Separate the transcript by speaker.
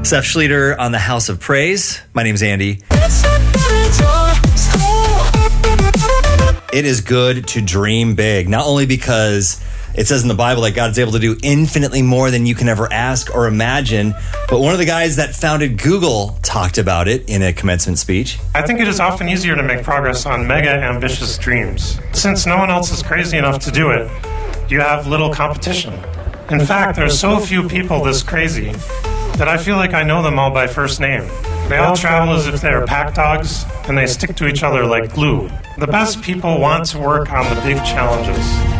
Speaker 1: Seth Schlueter on the House of Praise. My name's Andy. It is good to dream big, not only because it says in the Bible that God's able to do infinitely more than you can ever ask or imagine, but one of the guys that founded Google talked about it in a commencement speech.
Speaker 2: I think it is often easier to make progress on mega ambitious dreams. Since no one else is crazy enough to do it, you have little competition. In fact, there are so few people this crazy that I feel like I know them all by first name. They all travel as if they are pack dogs, and they stick to each other like glue. The best people want to work on the big challenges.